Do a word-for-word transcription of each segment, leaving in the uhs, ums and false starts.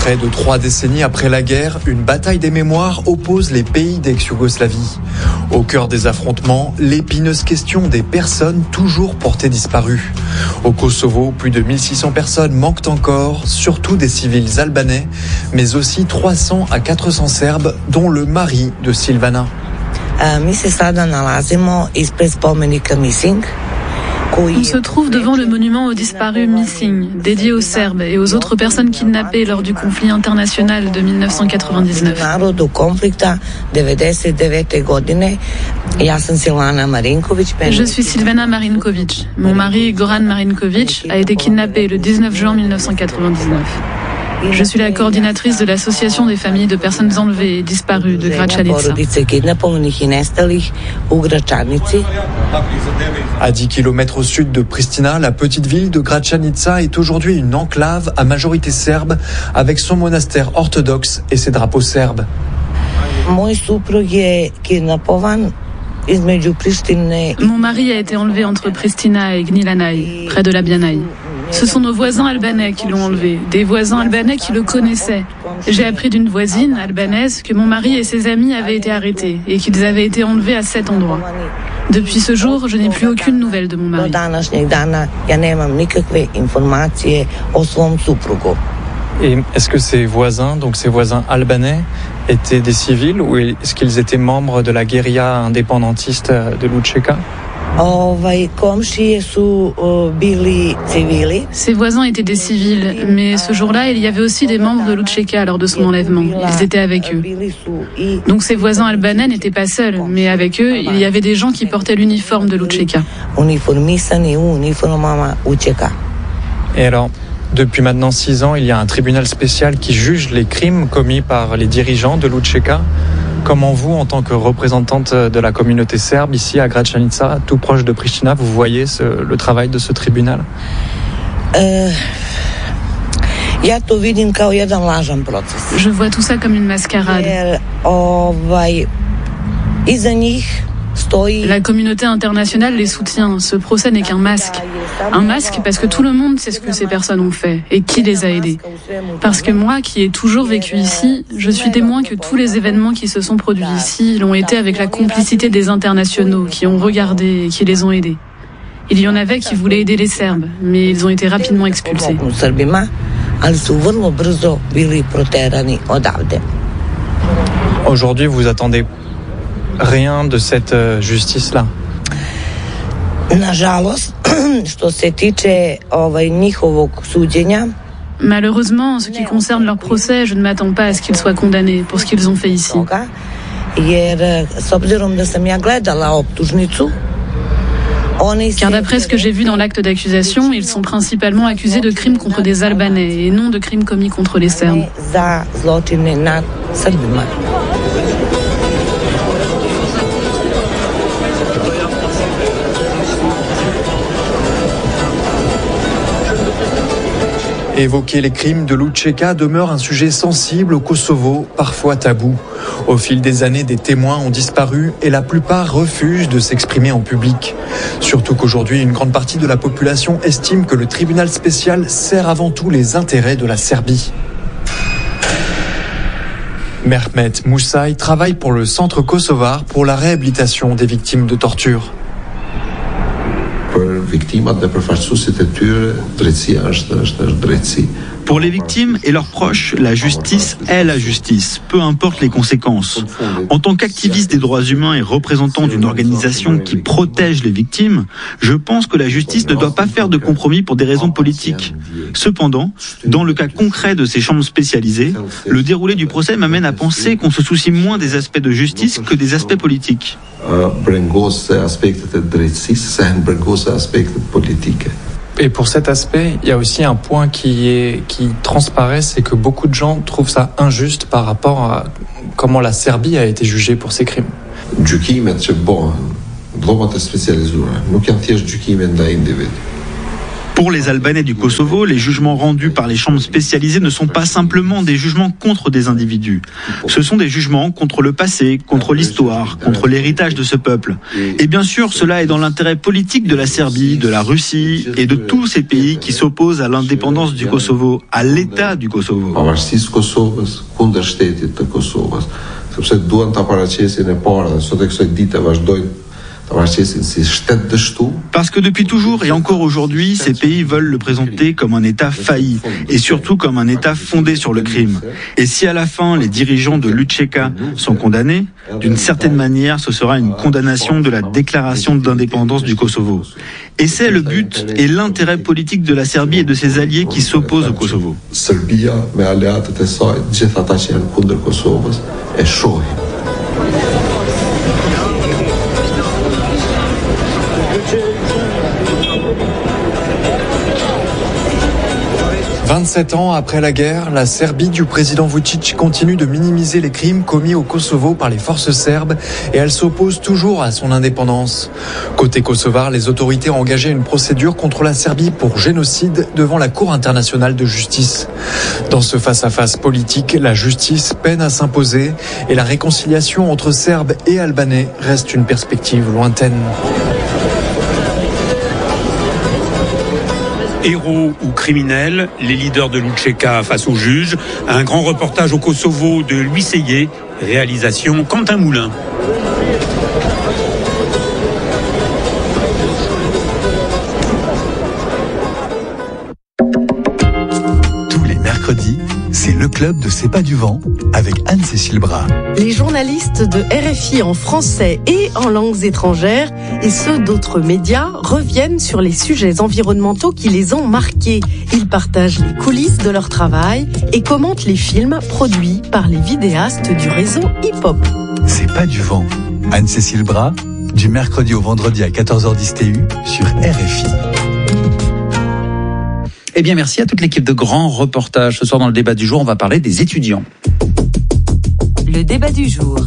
Près de trois décennies après la guerre, une bataille des mémoires oppose les pays d'ex-Yougoslavie. Au cœur des affrontements, l'épineuse question des personnes toujours portées disparues. Au Kosovo, plus de mille six cents personnes manquent encore, surtout des civils albanais, mais aussi trois cents à quatre cents Serbes, dont le mari de Silvana. Mi se sada nalazimo ispred spomenika Missing. On se trouve devant le monument aux disparus Missing, dédié aux Serbes et aux autres personnes kidnappées lors du conflit international de mille neuf cent quatre-vingt-dix-neuf. Je suis Silvana Marinković. Mon mari, Goran Marinković, a été kidnappé le dix-neuf juin mille neuf cent quatre-vingt-dix-neuf. Je suis la coordinatrice de l'association des familles de personnes enlevées et disparues de Gračanica. À dix kilomètres au sud de Pristina, la petite ville de Gračanica est aujourd'hui une enclave à majorité serbe avec son monastère orthodoxe et ses drapeaux serbes. Mon mari a été enlevé entre Pristina et Gnjilane, près de Labjana. Ce sont nos voisins albanais qui l'ont enlevé, des voisins albanais qui le connaissaient. J'ai appris d'une voisine albanaise que mon mari et ses amis avaient été arrêtés et qu'ils avaient été enlevés à cet endroit. Depuis ce jour, je n'ai plus aucune nouvelle de mon mari. Et est-ce que ces voisins, donc ces voisins albanais, étaient des civils ou est-ce qu'ils étaient membres de la guérilla indépendantiste de l'Učeka ? Ses voisins étaient des civils, mais ce jour-là, il y avait aussi des membres de l'Učeka lors de son enlèvement. Ils étaient avec eux. Donc ses voisins albanais n'étaient pas seuls, mais avec eux, il y avait des gens qui portaient l'uniforme de l'Učeka. Et alors, depuis maintenant six ans, il y a un tribunal spécial qui juge les crimes commis par les dirigeants de l'Učeka. Comment vous, en tant que représentante de la communauté serbe ici à Gračanica, tout proche de Pristina, vous voyez ce, le travail de ce tribunal ? euh, Je vois tout ça comme une mascarade. La communauté internationale les soutient. Ce procès n'est qu'un masque. Un masque parce que tout le monde sait ce que ces personnes ont fait et qui les a aidés. Parce que moi, qui ai toujours vécu ici, je suis témoin que tous les événements qui se sont produits ici l'ont été avec la complicité des internationaux qui ont regardé et qui les ont aidés. Il y en avait qui voulaient aider les Serbes, mais ils ont été rapidement expulsés. Aujourd'hui, vous attendez rien de cette euh, justice-là. Malheureusement, en ce qui concerne leur procès, je ne m'attends pas à ce qu'ils soient condamnés pour ce qu'ils ont fait ici. Car d'après ce que j'ai vu dans l'acte d'accusation, ils sont principalement accusés de crimes contre des Albanais et non de crimes commis contre les Serbes. Évoquer les crimes de l'Učeka demeure un sujet sensible au Kosovo, parfois tabou. Au fil des années, des témoins ont disparu et la plupart refusent de s'exprimer en public. Surtout qu'aujourd'hui, une grande partie de la population estime que le tribunal spécial sert avant tout les intérêts de la Serbie. Mehmet Musaï travaille pour le Centre kosovar pour la réhabilitation des victimes de torture. Pour les victimes et leurs proches, la justice est la justice, peu importe les conséquences. En tant qu'activiste des droits humains et représentant d'une organisation qui protège les victimes, je pense que la justice ne doit pas faire de compromis pour des raisons politiques. Cependant, dans le cas concret de ces chambres spécialisées, le déroulé du procès m'amène à penser qu'on se soucie moins des aspects de justice que des aspects politiques. Et pour cet aspect, il y a aussi un point qui est qui transparaît, c'est que beaucoup de gens trouvent ça injuste par rapport à comment la Serbie a été jugée pour ces crimes. Pour les Albanais du Kosovo, les jugements rendus par les chambres spécialisées ne sont pas simplement des jugements contre des individus. Ce sont des jugements contre le passé, contre l'histoire, contre l'héritage de ce peuple. Et bien sûr, cela est dans l'intérêt politique de la Serbie, de la Russie et de tous ces pays qui s'opposent à l'indépendance du Kosovo, à l'État du Kosovo. Parce que depuis toujours et encore aujourd'hui, ces pays veulent le présenter comme un État failli et surtout comme un État fondé sur le crime. Et si à la fin les dirigeants de l'U C K sont condamnés, d'une certaine manière ce sera une condamnation de la déclaration d'indépendance du Kosovo. Et c'est le but et l'intérêt politique de la Serbie et de ses alliés qui s'opposent au Kosovo. vingt-sept ans après la guerre, la Serbie du président Vučić continue de minimiser les crimes commis au Kosovo par les forces serbes et elle s'oppose toujours à son indépendance. Côté kosovar, les autorités ont engagé une procédure contre la Serbie pour génocide devant la Cour internationale de justice. Dans ce face-à-face politique, la justice peine à s'imposer et la réconciliation entre Serbes et Albanais reste une perspective lointaine. Héros ou criminels, les leaders de l'U C K face aux juges. Un grand reportage au Kosovo de Louis Seyé, réalisation Quentin Moulin. Tous les mercredis, c'est le club de C'est pas du vent avec Anne-Cécile Bras. Les journalistes de R F I en français et en langues étrangères et ceux d'autres médias reviennent sur les sujets environnementaux qui les ont marqués. Ils partagent les coulisses de leur travail et commentent les films produits par les vidéastes du réseau hip-hop. C'est pas du vent. Anne-Cécile Bras, du mercredi au vendredi à quatorze heures dix T U sur R F I. Eh bien, merci à toute l'équipe de grands reportages. Ce soir, dans le débat du jour, on va parler des étudiants. Le débat du jour.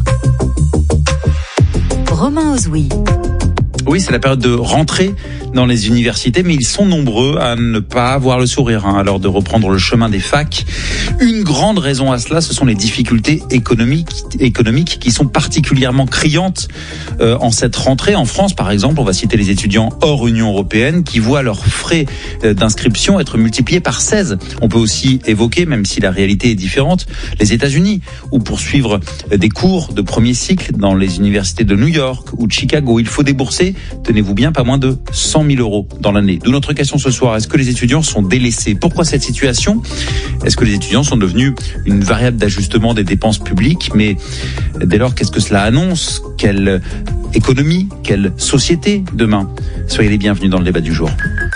Romain Ozoui. Oui, c'est la période de rentrée dans les universités, mais ils sont nombreux à ne pas avoir le sourire hein, à l'heure de reprendre le chemin des facs. Une grande raison à cela, ce sont les difficultés économiques, économiques qui sont particulièrement criantes euh, en cette rentrée. En France, par exemple, on va citer les étudiants hors Union européenne qui voient leurs frais euh, d'inscription être multipliés par seize. On peut aussi évoquer, même si la réalité est différente, les États-Unis, où pour suivre des cours de premier cycle dans les universités de New York ou de Chicago, il faut débourser, tenez-vous bien, pas moins de cent mille euros dans l'année. D'où notre question ce soir, est-ce que les étudiants sont délaissés ? Pourquoi cette situation ? Est-ce que les étudiants sont devenus une variable d'ajustement des dépenses publiques ? Mais dès lors, qu'est-ce que cela annonce ? Quelle économie ? Quelle société demain ? Soyez les bienvenus dans le débat du jour.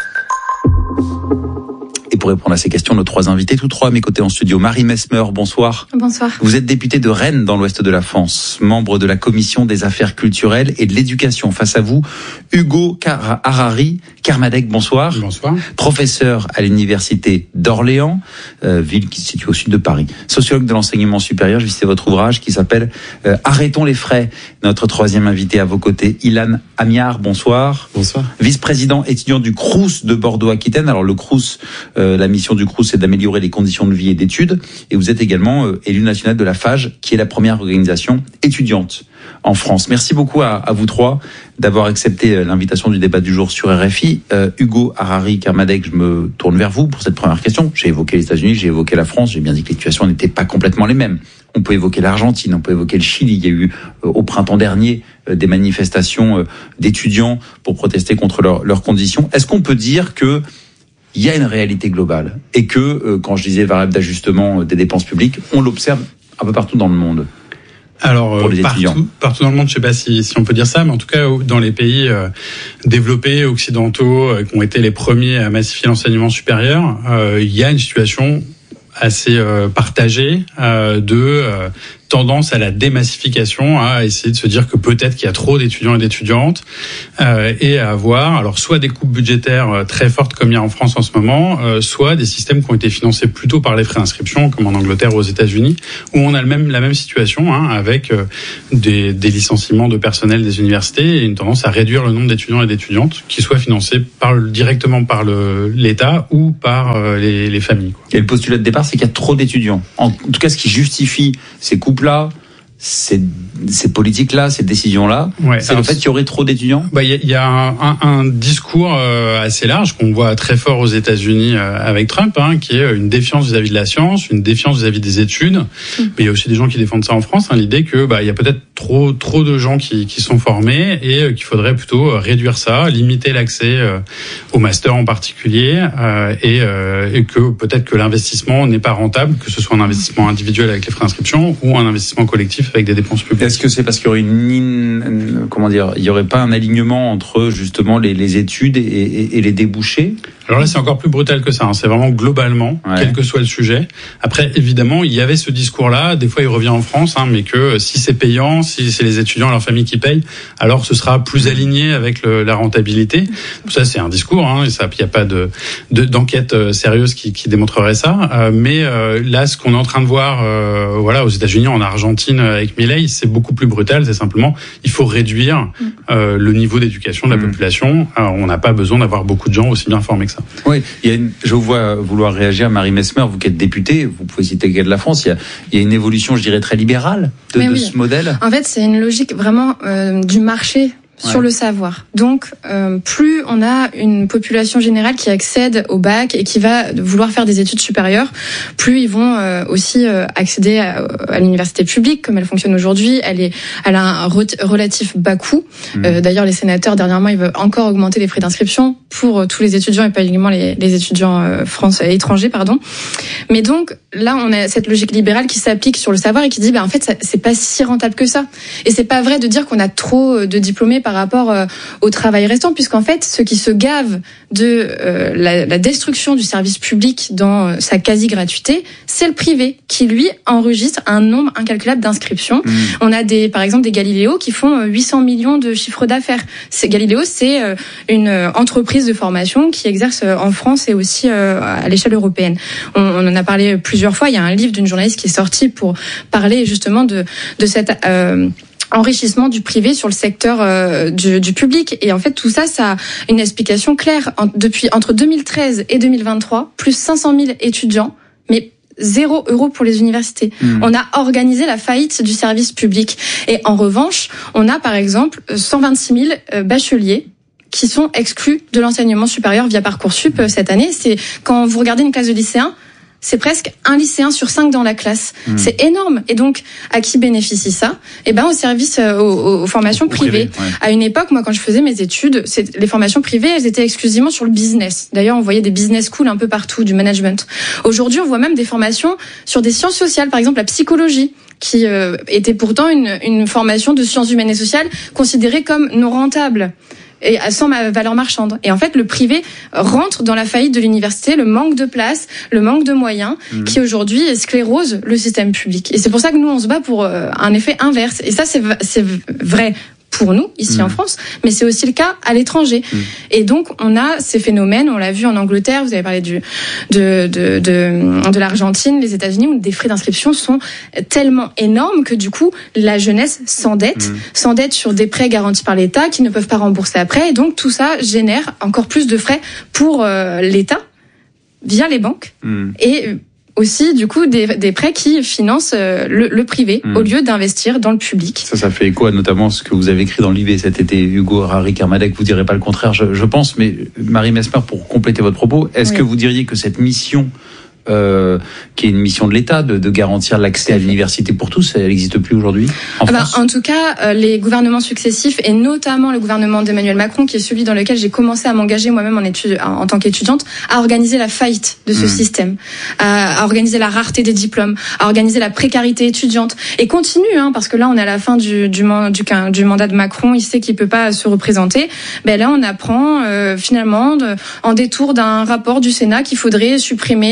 Et pour répondre à ces questions, nos trois invités, tous trois à mes côtés en studio. Marie Mesmer, bonsoir. Bonsoir. Vous êtes députée de Rennes dans l'ouest de la France, membre de la commission des affaires culturelles et de l'éducation. Face à vous, Hugo Harari Kermadec, bonsoir. Bonsoir. Professeur à l'université d'Orléans, euh, ville qui se situe au sud de Paris. Sociologue de l'enseignement supérieur, je visitais votre ouvrage qui s'appelle euh, Arrêtons les frais. Notre troisième invité à vos côtés, Ilan Amiar, bonsoir. Bonsoir. Vice-président étudiant du Crous de Bordeaux-Aquitaine. Alors le Crous, euh, la mission du Crous, c'est d'améliorer les conditions de vie et d'études. Et vous êtes également euh, élu national de la FAGE, qui est la première organisation étudiante en France. Merci beaucoup à, à vous trois d'avoir accepté l'invitation du débat du jour sur R F I. Euh, Hugo Harari Kermadec, je me tourne vers vous pour cette première question. J'ai évoqué les États-Unis, j'ai évoqué la France, j'ai bien dit que les situations n'étaient pas complètement les mêmes. On peut évoquer l'Argentine, on peut évoquer le Chili. Il y a eu euh, au printemps dernier euh, des manifestations euh, d'étudiants pour protester contre leur, leurs conditions. Est-ce qu'on peut dire que il y a une réalité globale et que, euh, quand je disais variable d'ajustement euh, des dépenses publiques, on l'observe un peu partout dans le monde? Alors, euh, partout, partout dans le monde, je ne sais pas si, si on peut dire ça, mais en tout cas, dans les pays euh, développés, occidentaux, euh, qui ont été les premiers à massifier l'enseignement supérieur, euh, il y a une situation assez euh, partagée euh, de euh, tendance à la démassification, à essayer de se dire que peut-être qu'il y a trop d'étudiants et d'étudiantes, euh, et à avoir alors soit des coupes budgétaires très fortes comme il y a en France en ce moment, euh, soit des systèmes qui ont été financés plutôt par les frais d'inscription, comme en Angleterre ou aux États-Unis, où on a le même, la même situation, hein, avec euh, des, des licenciements de personnel des universités et une tendance à réduire le nombre d'étudiants et d'étudiantes qui soient financés par, directement par le, l'État ou par euh, les, les familles, quoi. Et le postulat de départ, c'est qu'il y a trop d'étudiants. En tout cas, ce qui justifie ces coupes-là, ces, ces politiques-là, ces décisions-là, ouais, c'est le fait qu'il y aurait trop d'étudiants. Bah, il y a, y a un, un, un discours euh, assez large qu'on voit très fort aux États-Unis euh, avec Trump, hein, qui est une défiance vis-à-vis de la science, une défiance vis-à-vis des études. Mmh. Mais il y a aussi des gens qui défendent ça en France, hein, l'idée que bah il y a peut-être trop trop de gens qui qui sont formés et euh, qu'il faudrait plutôt réduire ça, limiter l'accès euh, au master en particulier, euh, et, euh, et que peut-être que l'investissement n'est pas rentable, que ce soit un investissement individuel avec les frais d'inscription ou un investissement collectif avec des dépenses publiques. Est-ce que c'est parce qu'il y aurait une, comment dire, il y aurait pas un alignement entre justement les, les études et, et, et les débouchés? Alors là, c'est encore plus brutal que ça, hein. C'est vraiment globalement, ouais. Quel que soit le sujet. Après, évidemment, il y avait ce discours-là. Des fois, il revient en France, hein, mais que si c'est payant, si c'est les étudiants et leur famille qui payent, alors ce sera plus aligné avec le, la rentabilité. Ça, c'est un discours. Hein, il n'y a pas de, de d'enquête sérieuse qui, qui démontrerait ça. Euh, mais euh, là, ce qu'on est en train de voir, euh, voilà, aux États-Unis, en Argentine, avec Milei, c'est beaucoup plus brutal. C'est simplement, il faut réduire euh, le niveau d'éducation de la mmh. population. Alors, on n'a pas besoin d'avoir beaucoup de gens aussi bien formés que ça. Oui, il y a une, je vous vois vouloir réagir, Marie Messmer, vous qui êtes députée, vous pouvez citer le cas de la France, il y a, il y a une évolution, je dirais, très libérale de, de oui. ce modèle. En fait, c'est une logique vraiment euh, du marché sur ouais. le savoir. Donc, euh, plus on a une population générale qui accède au bac et qui va vouloir faire des études supérieures, plus ils vont euh, aussi euh, accéder à, à l'université publique, comme elle fonctionne aujourd'hui. Elle est, elle a un re- relatif bas coût. Mmh. Euh, d'ailleurs, les sénateurs, dernièrement, ils veulent encore augmenter les frais d'inscription pour euh, tous les étudiants et pas uniquement les, les étudiants euh, français, étrangers, pardon. Mais donc, là, on a cette logique libérale qui s'applique sur le savoir et qui dit, bah, en fait, ça, c'est pas si rentable que ça. Et c'est pas vrai de dire qu'on a trop de diplômés par rapport euh, au travail restant, puisqu'en fait, ceux qui se gavent de euh, la, la destruction du service public dans euh, sa quasi-gratuité, c'est le privé qui, lui, enregistre un nombre incalculable d'inscriptions. Mmh. On a des, par exemple, des Galileo qui font euh, huit cents millions de chiffre d'affaires. C'est, Galileo, c'est euh, une euh, entreprise de formation qui exerce euh, en France et aussi euh, à l'échelle européenne. On, on en a parlé plusieurs fois. Il y a un livre d'une journaliste qui est sorti pour parler justement de, de cette... Euh, enrichissement du privé sur le secteur euh, du, du public. Et en fait, tout ça, ça a une explication claire. En, depuis entre deux mille treize et deux mille vingt-trois, plus cinq cent mille étudiants, mais zéro euro pour les universités. Mmh. On a organisé la faillite du service public. Et en revanche, on a par exemple cent vingt-six mille euh, bacheliers qui sont exclus de l'enseignement supérieur via Parcoursup euh, cette année. C'est quand vous regardez une classe de lycéens, c'est presque un lycéen sur cinq dans la classe. Mmh. C'est énorme. Et donc, à qui bénéficie ça? Eh ben, au service, euh, aux, aux formations privées. Privé, ouais. À une époque, moi, quand je faisais mes études, c'est, les formations privées, elles étaient exclusivement sur le business. D'ailleurs, on voyait des business schools un peu partout, du management. Aujourd'hui, on voit même des formations sur des sciences sociales, par exemple la psychologie, qui euh, était pourtant une, une formation de sciences humaines et sociales considérée comme non rentable et sans valeur marchande. Et en fait, le privé rentre dans la faillite de l'université, le manque de place, le manque de moyens, mmh. qui aujourd'hui sclérose le système public. Et c'est pour ça que nous, on se bat pour un effet inverse. Et ça, c'est, c'est vrai pour nous, ici mmh. en France, mais c'est aussi le cas à l'étranger. Mmh. Et donc, on a ces phénomènes, on l'a vu en Angleterre, vous avez parlé du, de, de, de, de l'Argentine, les États-Unis, où des frais d'inscription sont tellement énormes que du coup, la jeunesse s'endette, mmh. s'endette sur des prêts garantis par l'État qui ne peuvent pas rembourser après. Et donc, tout ça génère encore plus de frais pour euh, l'État, via les banques. Mmh. Et aussi, du coup, des, des prêts qui financent euh, le, le privé, mmh. au lieu d'investir dans le public. Ça, ça fait écho à notamment ce que vous avez écrit dans l'I B cet été, Hugo Harry-Kermadec. Vous direz pas le contraire, je, je pense, mais Marie Messmer, pour compléter votre propos, est-ce oui. que vous diriez que cette mission, euh, qui est une mission de l'État, de, de garantir l'accès à l'université pour tous, elle n'existe plus aujourd'hui en ah bah, France ? En tout cas, euh, les gouvernements successifs, et notamment le gouvernement d'Emmanuel Macron, qui est celui dans lequel j'ai commencé à m'engager moi-même en, étude, en, en tant qu'étudiante, à organiser la faillite de ce mmh. système, à, à organiser la rareté des diplômes, à organiser la précarité étudiante, et continue, hein, parce que là on est à la fin du, du, du, du mandat de Macron, il sait qu'il peut pas se représenter. Ben là on apprend euh, finalement de, en détour d'un rapport du Sénat qu'il faudrait supprimer toutes les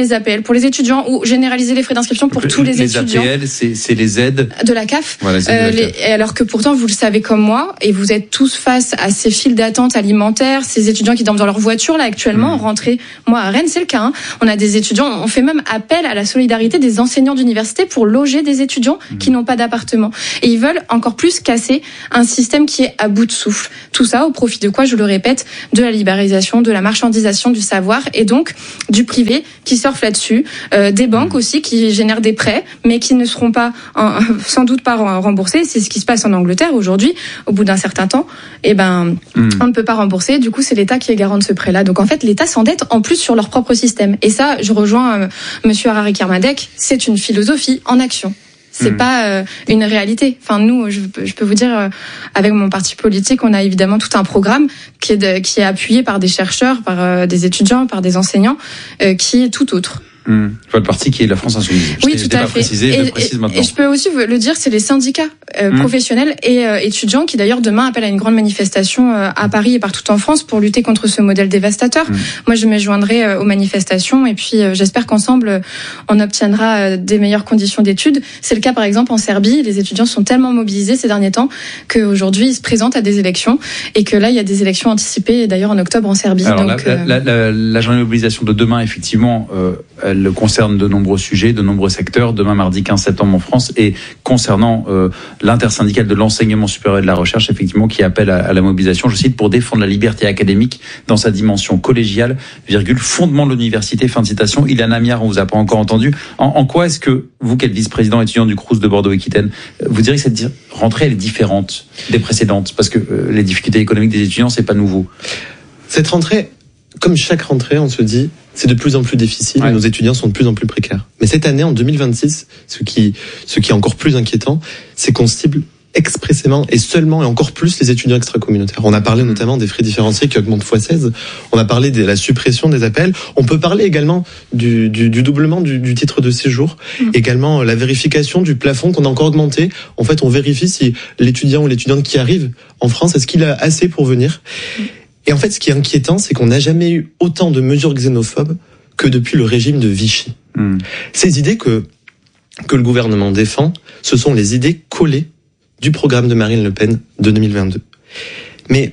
les A P L pour les étudiants ou généraliser les frais d'inscription pour Donc, tous les, les étudiants. Les A P L, c'est, c'est les aides de la C A F. Voilà, c'est euh, de la C A F. Les, alors que pourtant, vous le savez comme moi, et vous êtes tous face à ces files d'attente alimentaires, ces étudiants qui dorment dans leur voiture là actuellement, mmh. rentrée. Moi à Rennes, c'est le cas. Hein. On a des étudiants, on fait même appel à la solidarité des enseignants d'université pour loger des étudiants mmh. qui n'ont pas d'appartement. Et ils veulent encore plus casser un système qui est à bout de souffle. Tout ça au profit de quoi, je le répète, de la libéralisation, de la marchandisation du savoir et donc du privé qui surfe là-dessus, euh, des banques aussi qui génèrent des prêts mais qui ne seront pas en, sans doute pas remboursés. C'est ce qui se passe en Angleterre aujourd'hui. Au bout d'un certain temps, eh ben, mmh. on ne peut pas rembourser. Du coup, c'est l'État qui est garant de ce prêt-là. Donc en fait, l'État s'endette en plus sur leur propre système. Et ça, je rejoins euh, Monsieur Harari Kermadec, c'est une philosophie en action. C'est mmh. pas euh, une réalité. Enfin, nous, je, je peux vous dire, euh, avec mon parti politique, on a évidemment tout un programme qui est, de, qui est appuyé par des chercheurs, par euh, des étudiants, par des enseignants, euh, qui est tout autre. Mmh. Votre parti qui est la France Insoumise. Oui, je tout à pas fait. Précisé, et, je le précise et, maintenant. et je peux aussi vous le dire, c'est les syndicats euh, mmh. professionnels et euh, étudiants qui d'ailleurs demain appellent à une grande manifestation euh, à Paris et partout en France pour lutter contre ce modèle dévastateur. Mmh. Moi, je me joindrai euh, aux manifestations et puis euh, j'espère qu'ensemble euh, on obtiendra euh, des meilleures conditions d'études. C'est le cas par exemple en Serbie. Les étudiants sont tellement mobilisés ces derniers temps qu'aujourd'hui ils se présentent à des élections et que là il y a des élections anticipées d'ailleurs en octobre en Serbie. Alors Donc, la, euh... la, la, la journée de mobilisation de demain, effectivement, euh, elle concerne de nombreux sujets, de nombreux secteurs. Demain, mardi quinze septembre en France. Et concernant euh, l'intersyndicale de l'enseignement supérieur et de la recherche, effectivement, qui appelle à, à la mobilisation, je cite, pour défendre la liberté académique dans sa dimension collégiale, virgule, fondement de l'université, fin de citation. Ilan Amiar, on vous a pas encore entendu. En, en quoi est-ce que vous, qui êtes vice-président étudiant du Crous de Bordeaux-Aquitaine, vous direz que cette rentrée, elle est différente des précédentes? Parce que euh, les difficultés économiques des étudiants, c'est pas nouveau. Cette rentrée, comme chaque rentrée, on se dit, c'est de plus en plus difficile, ouais. Nos étudiants sont de plus en plus précaires. Mais cette année, en deux mille vingt-six, ce qui, ce qui est encore plus inquiétant, c'est qu'on cible expressément et seulement et encore plus les étudiants extracommunautaires. On a parlé notamment des frais différenciés qui augmentent fois seize. On a parlé de la suppression des A P L. On peut parler également du, du, du doublement du, du titre de séjour. Mmh. Également la vérification du plafond qu'on a encore augmenté. En fait, on vérifie si l'étudiant ou l'étudiante qui arrive en France, est-ce qu'il a assez pour venir. Mmh. Et en fait, ce qui est inquiétant, c'est qu'on n'a jamais eu autant de mesures xénophobes que depuis le régime de Vichy. Mmh. Ces idées que, que le gouvernement défend, ce sont les idées collées du programme de Marine Le Pen de deux mille vingt-deux. Mais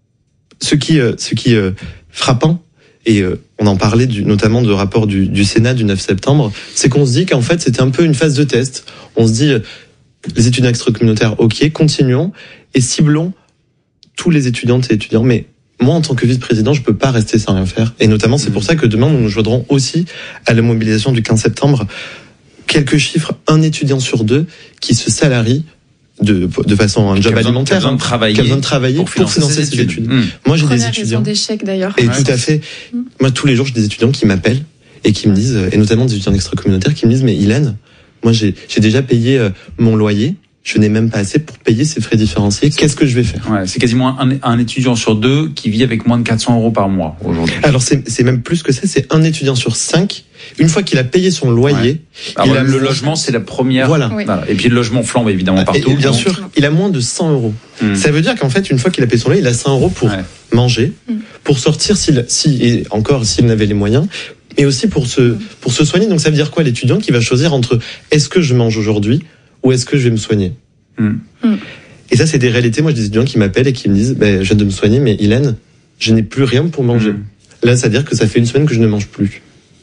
ce qui, euh, ce qui est euh, frappant, et euh, on en parlait du, notamment du rapport du, du Sénat du neuf septembre, c'est qu'on se dit qu'en fait, c'était un peu une phase de test. On se dit, euh, les étudiants extracommunautaires, ok, continuons, et ciblons tous les étudiantes et étudiants. Mais moi, en tant que vice-président, je peux pas rester sans rien faire. Et notamment, c'est pour ça que demain, nous nous joindrons aussi à la mobilisation du quinze septembre. Quelques chiffres, un étudiant sur deux qui se salarie de, de façon un job alimentaire, qui a besoin de travailler, qui a besoin de travailler pour financer, pour financer ses études. études. Mmh. Moi, j'ai des étudiants. d'échecs d'ailleurs. Et ouais. Tout à fait. Mmh. Moi, tous les jours, j'ai des étudiants qui m'appellent et qui me disent, et notamment des étudiants extracommunautaires qui me disent, mais Ilan, moi, j'ai, j'ai déjà payé mon loyer. Je n'ai même pas assez pour payer ces frais différenciés. Qu'est-ce que je vais faire? Ouais, c'est quasiment un, un étudiant sur deux qui vit avec moins de quatre cents euros par mois aujourd'hui. Alors c'est, c'est même plus que ça, c'est un étudiant sur cinq. Une fois qu'il a payé son loyer, ouais. Alors, il a le logement, c'est la première. Voilà. Oui. voilà. Et puis le logement flambe évidemment partout. Et, et bien donc... sûr, il a moins de cent euros. Mmh. Ça veut dire qu'en fait, une fois qu'il a payé son loyer, il a cent euros pour ouais. manger, mmh. pour sortir s'il, si, et encore s'il n'avait les moyens. Et aussi pour se, pour se soigner. Donc ça veut dire quoi, l'étudiant qui va choisir entre est-ce que je mange aujourd'hui ou est-ce que je vais me soigner? Mm. Et ça, c'est des réalités. Moi, j'ai des étudiants qui m'appellent et qui me disent bah, je viens de me soigner, mais Ilan, je n'ai plus rien pour manger. Mm. Là, ça veut dire que ça fait une semaine que je ne mange plus.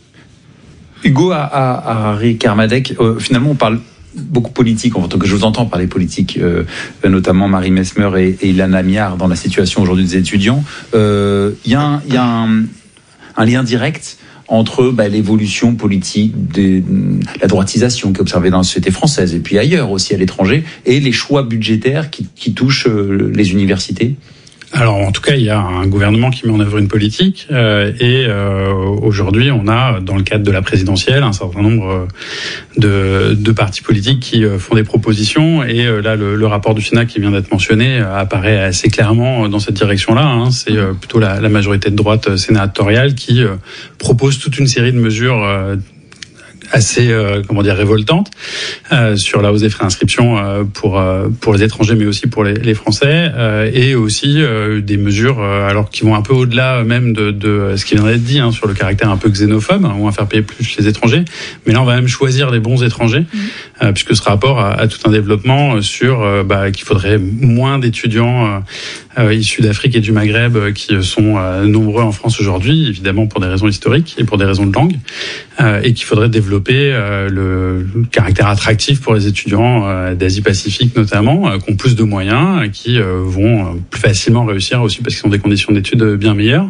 Hugo Harari Kermadec, euh, finalement, on parle beaucoup politique, en tant que je vous entends parler politique, euh, notamment Marie Mesmer et, et Ilan Amiar dans la situation aujourd'hui des étudiants. Il euh, y a, un, y a un, un lien direct entre bah, l'évolution politique, de la droitisation qui est observée dans la société française et puis ailleurs aussi à l'étranger, et les choix budgétaires qui, qui touchent euh, les universités? Alors en tout cas, il y a un gouvernement qui met en œuvre une politique euh, et euh, aujourd'hui, on a dans le cadre de la présidentielle un certain nombre de, de partis politiques qui euh, font des propositions et euh, là, le, le rapport du Sénat qui vient d'être mentionné euh, apparaît assez clairement dans cette direction-là. Hein. C'est euh, plutôt la, la majorité de droite sénatoriale qui euh, propose toute une série de mesures euh, assez euh, comment dire révoltante euh, sur la hausse des frais d'inscription euh, pour euh, pour les étrangers, mais aussi pour les, les Français, euh, et aussi euh, des mesures euh, alors qui vont un peu au-delà même de, de ce qui vient d'être dit hein, sur le caractère un peu xénophobe. On va faire payer plus les étrangers, mais là on va même choisir les bons étrangers, mmh. euh, puisque ce rapport a, a tout un développement sur euh, bah, qu'il faudrait moins d'étudiants euh, euh, issus d'Afrique et du Maghreb euh, qui sont euh, nombreux en France aujourd'hui, évidemment pour des raisons historiques et pour des raisons de langue, euh, et qu'il faudrait développer euh, le, le caractère attractif pour les étudiants euh, d'Asie-Pacifique notamment, euh, qui ont plus de moyens, qui euh, vont euh, plus facilement réussir aussi parce qu'ils ont des conditions d'études bien meilleures.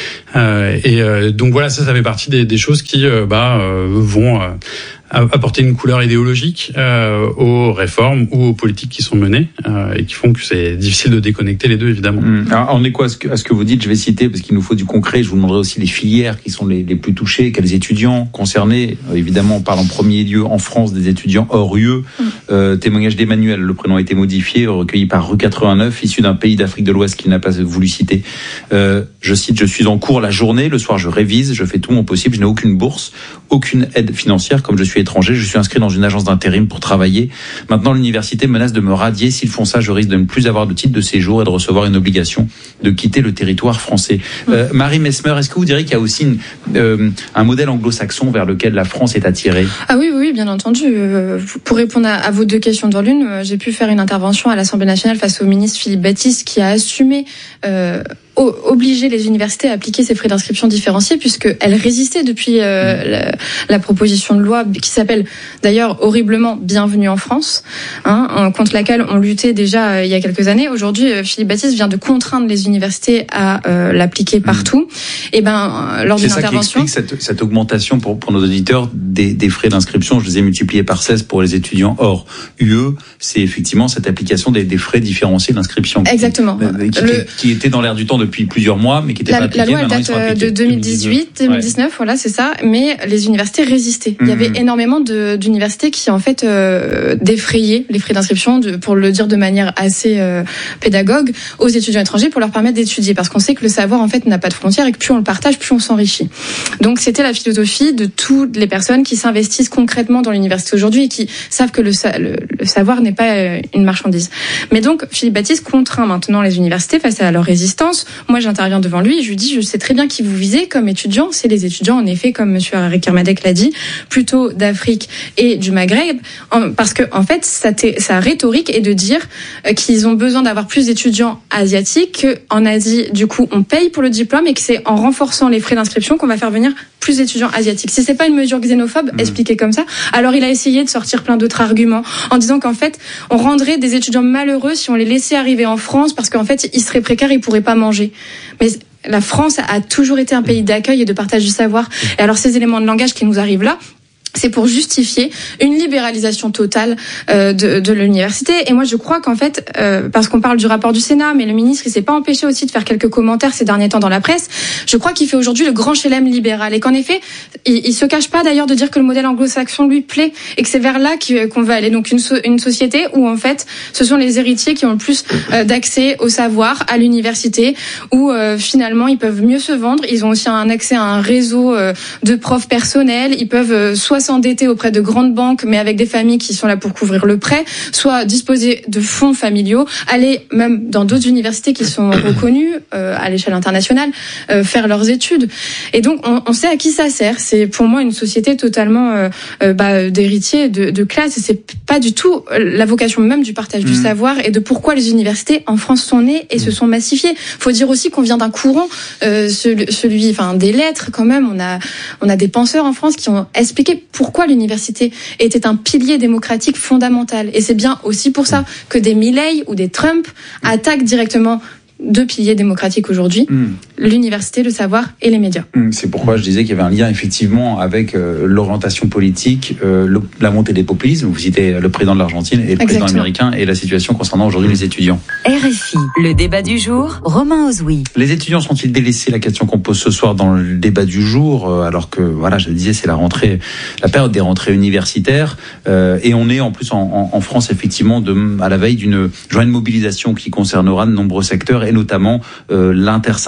Euh, et euh, donc voilà, ça, ça fait partie des, des choses qui euh, bah, euh, vont... Euh, apporter une couleur idéologique euh, aux réformes ou aux politiques qui sont menées euh, et qui font que c'est difficile de déconnecter les deux, évidemment. Mmh. Alors, on est quoi à ce, que, à ce que vous dites? Je vais citer, parce qu'il nous faut du concret. Je vous demanderai aussi les filières qui sont les, les plus touchées, quels étudiants concernés. Euh, évidemment, on parle en premier lieu en France des étudiants hors U E. Mmh. Euh, témoignage d'Emmanuel, le prénom a été modifié, recueilli par Rue quatre-vingt-neuf, issu d'un pays d'Afrique de l'Ouest qu'il n'a pas voulu citer. Euh, je cite, je suis en cours la journée, le soir je révise, je fais tout mon possible, je n'ai aucune bourse, aucune aide financière, comme je suis étranger, je suis inscrit dans une agence d'intérim pour travailler. Maintenant, l'université menace de me radier. S'ils font ça, je risque de ne plus avoir de titre de séjour et de recevoir une obligation de quitter le territoire français. Euh, Marie Messmer, est-ce que vous diriez qu'il y a aussi une, euh, un modèle anglo-saxon vers lequel la France est attirée? Ah oui, oui, bien entendu. Euh, pour répondre à, à vos deux questions dans l'une, euh, j'ai pu faire une intervention à l'Assemblée nationale face au ministre Philippe Baptiste qui a assumé euh, obliger les universités à appliquer ces frais d'inscription différenciés, puisqu'elles résistaient depuis euh, la, la proposition de loi qui s'appelle d'ailleurs horriblement Bienvenue en France, hein, contre laquelle on luttait déjà euh, il y a quelques années. Aujourd'hui, euh, Philippe Baptiste vient de contraindre les universités à euh, l'appliquer partout. Mmh. Et ben, euh, lors d'une intervention, c'est ça qui explique cette, cette augmentation pour, pour nos auditeurs des, des frais d'inscription. Je les ai multipliés par seize pour les étudiants hors U E. C'est effectivement cette application des, des frais différenciés d'inscription. Exactement. Qui, qui, Le... qui était dans l'air du temps depuis plusieurs mois, mais qui n'était pas appliquée. La loi, elle date de deux mille dix-huit, deux mille dix-neuf, ouais. Voilà, c'est ça. Mais les universités résistaient. Mmh. Il y avait énormément de, d'universités qui, en fait, euh, défrayaient les frais d'inscription, de, pour le dire de manière assez euh, pédagogue, aux étudiants étrangers pour leur permettre d'étudier. Parce qu'on sait que le savoir, en fait, n'a pas de frontières et que plus on le partage, plus on s'enrichit. Donc, c'était la philosophie de toutes les personnes qui s'investissent concrètement dans l'université aujourd'hui et qui savent que le, le, le savoir n'est pas une marchandise. Mais donc, Philippe Baptiste contraint maintenant les universités face à leur résistance. Moi, j'interviens devant lui et je lui dis, je sais très bien qui vous visez comme étudiants. C'est les étudiants, en effet, comme monsieur Harry Kermadec l'a dit, plutôt d'Afrique et du Maghreb. Parce que, en fait, sa, sa rhétorique est de dire qu'ils ont besoin d'avoir plus d'étudiants asiatiques, qu'en Asie, du coup, on paye pour le diplôme et que c'est en renforçant les frais d'inscription qu'on va faire venir plus d'étudiants asiatiques. Si c'est pas une mesure xénophobe, mmh. expliquée comme ça, alors il a essayé de sortir plein d'autres arguments en disant qu'en fait, on rendrait des étudiants malheureux si on les laissait arriver en France parce qu'en fait, ils seraient précaires, ils pourraient pas manger. Mais la France a toujours été un pays d'accueil et de partage du savoir. Et alors ces éléments de langage qui nous arrivent là, c'est pour justifier une libéralisation totale euh, de, de l'université. Et moi, je crois qu'en fait, euh, parce qu'on parle du rapport du Sénat, mais le ministre, il s'est pas empêché aussi de faire quelques commentaires ces derniers temps dans la presse. Je crois qu'il fait aujourd'hui le grand chelem libéral et qu'en effet, il, il se cache pas d'ailleurs de dire que le modèle anglo-saxon lui plaît et que c'est vers là qu'on va aller. Donc une, so, une société où en fait, ce sont les héritiers qui ont le plus euh, d'accès au savoir, à l'université, où euh, finalement ils peuvent mieux se vendre. Ils ont aussi un accès à un réseau euh, de profs personnels. Ils peuvent euh, soit s'endetter auprès de grandes banques, mais avec des familles qui sont là pour couvrir le prêt, soit disposer de fonds familiaux, aller même dans d'autres universités qui sont reconnues euh, à l'échelle internationale, euh, faire leurs études. Et donc, on, on sait à qui ça sert. C'est pour moi une société totalement euh, euh, bah, d'héritiers, de, de classe. Et c'est pas du tout la vocation même du partage mmh. du savoir et de pourquoi les universités en France sont nées et mmh. se sont massifiées. Faut dire aussi qu'on vient d'un courant, euh, celui, celui, enfin des lettres quand même. On a, on a des penseurs en France qui ont expliqué pourquoi l'université était un pilier démocratique fondamental. Et c'est bien aussi pour ça que des Milei ou des Trump attaquent directement deux piliers démocratiques aujourd'hui, mmh. l'université, le savoir et les médias. Mmh, c'est pourquoi je disais qu'il y avait un lien effectivement avec euh, l'orientation politique, euh, le, la montée des populismes. Vous citez le président de l'Argentine et le Exactement. président américain et la situation concernant aujourd'hui les étudiants. R F I, le débat du jour, Romain Ozoui. Les étudiants sont-ils délaissés? La question qu'on pose ce soir dans le débat du jour, euh, alors que voilà, je le disais, c'est la rentrée, la période des rentrées universitaires, euh, et on est en plus en, en, en France effectivement de, à la veille d'une journée de mobilisation qui concernera de nombreux secteurs et notamment euh, l'intersyndicale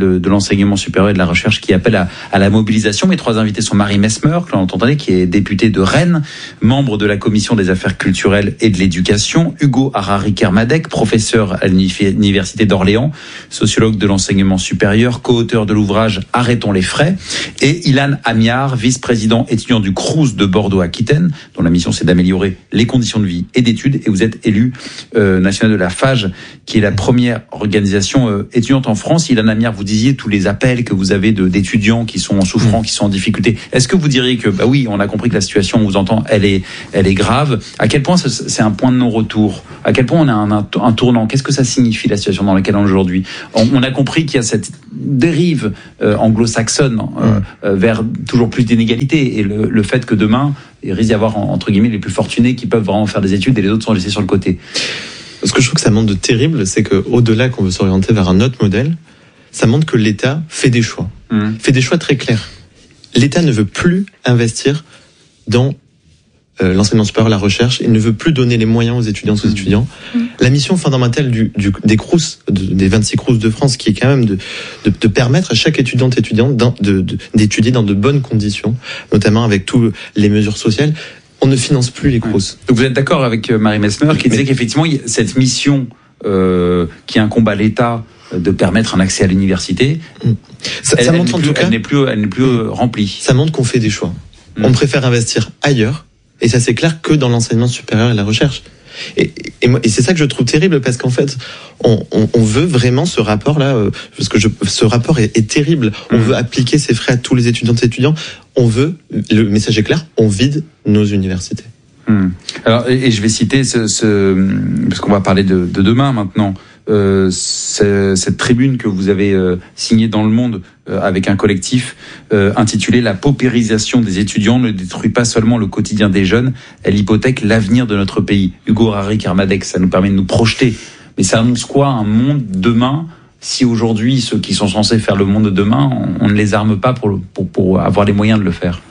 de, de l'enseignement supérieur et de la recherche qui appelle à, à la mobilisation. Mes trois invités sont Marie Mesmer, que l'on entendait, qui est députée de Rennes, membre de la commission des affaires culturelles et de l'éducation, Hugo Harari-Kermadec, professeur à l'université d'Orléans, sociologue de l'enseignement supérieur, co-auteur de l'ouvrage Arrêtons les frais, et Ilan Amiar, vice-président étudiant du Crous de Bordeaux-Aquitaine, dont la mission c'est d'améliorer les conditions de vie et d'études, et vous êtes élu euh, national de la F A G, qui est la première organisation euh, étudiante en France. Ilan Amiar, vous disiez tous les appels que vous avez de, d'étudiants qui sont en souffrance, mmh. qui sont en difficulté. Est-ce que vous diriez que, bah oui, on a compris que la situation, on vous entend, elle est, elle est grave. À quel point c'est un point de non-retour? À quel point on a un, un, un tournant? Qu'est-ce que ça signifie, la situation dans laquelle on est aujourd'hui? on, on a compris qu'il y a cette dérive euh, anglo-saxonne euh, mmh. euh, vers toujours plus d'inégalités, et le, le fait que demain, il risque d'y avoir, entre guillemets, les plus fortunés qui peuvent vraiment faire des études et les autres sont laissés sur le côté. Ce que je trouve que ça montre de terrible, c'est qu'au-delà qu'on veut s'orienter vers un autre modèle, ça montre que l'État fait des choix. Mmh. Fait des choix très clairs. L'État ne veut plus investir dans euh, l'enseignement supérieur, la recherche, il ne veut plus donner les moyens aux étudiants, aux étudiants. Mmh. La mission fondamentale du, du, des Crous, de, des vingt-six Crous de France, qui est quand même de, de, de permettre à chaque étudiante étudiante de, de, d'étudier dans de bonnes conditions, notamment avec toutes les mesures sociales. On ne finance plus les Crous. Donc vous êtes d'accord avec Marie Mesmer qui disait qu'effectivement cette mission euh, qui incombe à l'État de permettre un accès à l'université, ça, elle, ça elle montre en plus, tout cas, elle n'est plus, elle n'est plus mmh. remplie. Ça montre qu'on fait des choix. Mmh. On préfère investir ailleurs, et ça c'est clair, que dans l'enseignement supérieur et la recherche. Et, et, et c'est ça que je trouve terrible, parce qu'en fait, on, on, on veut vraiment ce rapport-là, euh, parce que je, ce rapport est, est terrible. On mmh. veut appliquer ces frais à tous les étudiants et étudiants. On veut, le message est clair, on vide nos universités. Mmh. Alors, et, et je vais citer ce, ce parce qu'on va parler de, de demain maintenant. Euh, cette tribune que vous avez euh, signée dans Le Monde euh, avec un collectif euh, intitulé « La paupérisation des étudiants ne détruit pas seulement le quotidien des jeunes, elle hypothèque l'avenir de notre pays ». Hugo Harari-Kermadec, ça nous permet de nous projeter. Mais ça annonce quoi, un monde demain, si aujourd'hui ceux qui sont censés faire le monde de demain, on, on ne les arme pas pour, pour, pour avoir les moyens de le faire?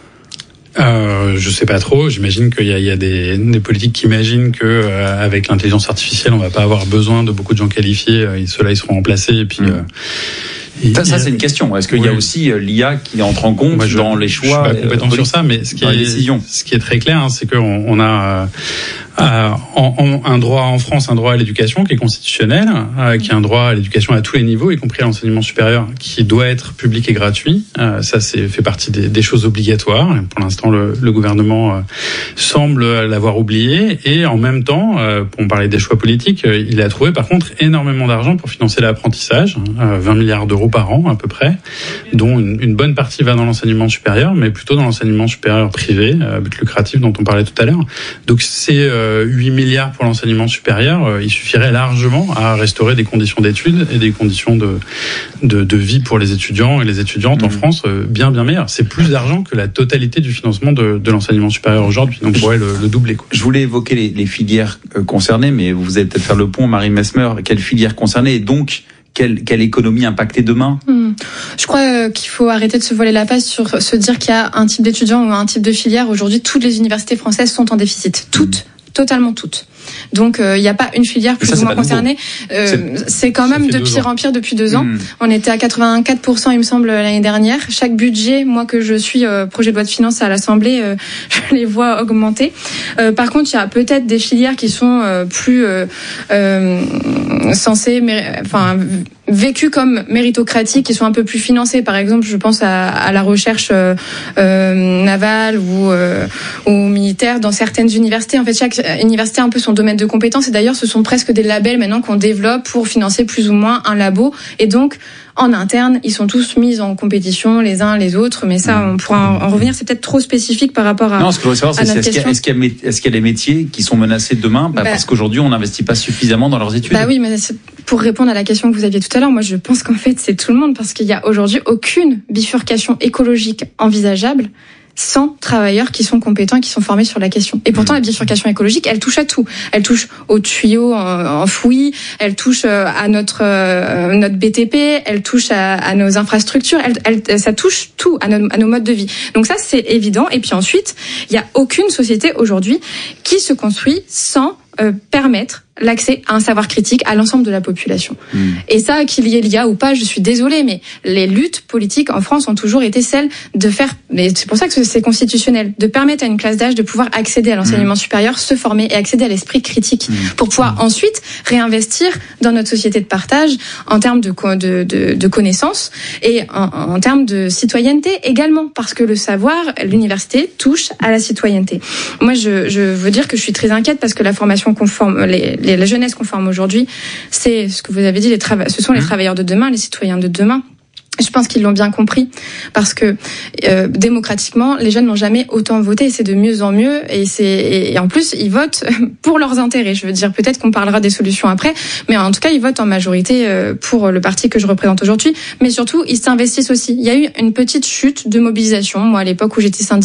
Euh, je sais pas trop. J'imagine qu'il y a, il y a des, des politiques qui imaginent que euh, avec l'intelligence artificielle, on va pas avoir besoin de beaucoup de gens qualifiés. Et ceux-là, ils seront remplacés. Et puis. Mmh. Euh, et, ça, ça c'est une question. Est-ce qu'il oui. y a aussi euh, l'I A qui entre en compte Moi, je, dans les choix? Je suis pas compétent euh, sur ça, mais ce qui est, ce qui est très clair, hein, c'est qu'on on a. Euh, Euh, en, en, un droit en France, un droit à l'éducation qui est constitutionnel, euh, qui est un droit à l'éducation à tous les niveaux, y compris à l'enseignement supérieur, qui doit être public et gratuit. Euh, ça, c'est fait partie des, des choses obligatoires. Et pour l'instant, le, le gouvernement euh, semble l'avoir oublié. Et en même temps, euh, pour parler des choix politiques, euh, il a trouvé par contre énormément d'argent pour financer l'apprentissage, euh, vingt milliards d'euros par an à peu près, dont une, une bonne partie va dans l'enseignement supérieur, mais plutôt dans l'enseignement supérieur privé, euh, but lucratif dont on parlait tout à l'heure. Donc c'est euh, huit milliards pour l'enseignement supérieur, il suffirait largement à restaurer des conditions d'études et des conditions de, de, de vie pour les étudiants et les étudiantes mmh. en France bien bien meilleures. C'est plus d'argent que la totalité du financement de, de l'enseignement supérieur aujourd'hui, donc on pourrait le, le doubler, quoi. Je voulais évoquer les, les filières concernées, mais vous allez peut-être faire le pont, Marie Mesmer, quelles filières concernées et donc Quelle, quelle économie impactée demain? Mmh. Je crois qu'il faut arrêter de se voiler la face sur se dire qu'il y a un type d'étudiant ou un type de filière. Aujourd'hui, toutes les universités françaises sont en déficit. Toutes. Mmh. Totalement toutes. Donc il euh, n'y a pas une filière plus ça, ou moins concernée. Euh, c'est quand même de pire en pire depuis deux ans. Mmh. On était à quatre-vingt-quatre pour cent il me semble l'année dernière. Chaque budget, moi que je suis euh, projet de loi de finances à l'Assemblée, euh, je les vois augmenter. Euh, par contre, il y a peut-être des filières qui sont euh, plus euh, euh, censées, enfin vécues comme méritocratiques, qui sont un peu plus financées. Par exemple, je pense à, à la recherche euh, euh, navale ou, euh, ou militaire dans certaines universités. En fait, chaque université a un peu son domaine de compétences. Et d'ailleurs, ce sont presque des labels maintenant qu'on développe pour financer plus ou moins un labo. Et donc, en interne, ils sont tous mis en compétition les uns les autres. Mais ça, on pourra en revenir. C'est peut-être trop spécifique par rapport à. Non, ce que je voudrais savoir, c'est est-ce qu'il y a, est-ce qu'il y a, est-ce qu'il y a des métiers qui sont menacés demain bah, bah, parce qu'aujourd'hui, on n'investit pas suffisamment dans leurs études. Bah oui, mais pour répondre à la question que vous aviez tout à l'heure, moi, je pense qu'en fait, c'est tout le monde parce qu'il y a aujourd'hui aucune bifurcation écologique envisageable sans travailleurs qui sont compétents et qui sont formés sur la question. Et pourtant, la bifurcation écologique, elle touche à tout. Elle touche aux tuyaux enfouis, elle touche à notre euh, notre B T P, elle touche à, à nos infrastructures, elle, elle, ça touche tout à nos, à nos modes de vie. Donc ça, c'est évident. Et puis ensuite, il n'y a aucune société aujourd'hui qui se construit sans euh, permettre l'accès à un savoir critique à l'ensemble de la population. Mmh. Et ça, qu'il y ait l'I A ou pas, je suis désolée, mais les luttes politiques en France ont toujours été celles de faire, mais c'est pour ça que c'est constitutionnel, de permettre à une classe d'âge de pouvoir accéder à l'enseignement mmh. supérieur, se former et accéder à l'esprit critique mmh. pour pouvoir mmh. ensuite réinvestir dans notre société de partage en termes de, de, de, de connaissances et en, en termes de citoyenneté également, parce que le savoir, l'université touche à la citoyenneté. Moi, je, je veux dire que je suis très inquiète parce que la formation conforme, les, les, la jeunesse qu'on forme aujourd'hui, c'est ce que vous avez dit, les trava- ce sont les travailleurs de demain, les citoyens de demain. Je pense qu'ils l'ont bien compris parce que euh, démocratiquement, les jeunes n'ont jamais autant voté et c'est de mieux en mieux et c'est et, et en plus ils votent pour leurs intérêts. Je veux dire, peut-être qu'on parlera des solutions après, mais en tout cas ils votent en majorité euh, pour le parti que je représente aujourd'hui. Mais surtout, ils s'investissent aussi. Il y a eu une petite chute de mobilisation. Moi, à l'époque où j'étais syndic